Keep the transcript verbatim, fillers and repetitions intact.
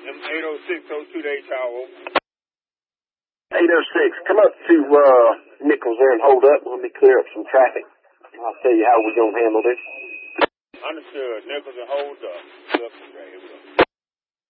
M eight oh six oh two to H Tower. eight oh six, come up to uh, Nichols there and hold up. Let me clear up some traffic. I'll tell you how we're going to handle this. Understood. Nichols and hold up. Look, right, here we go.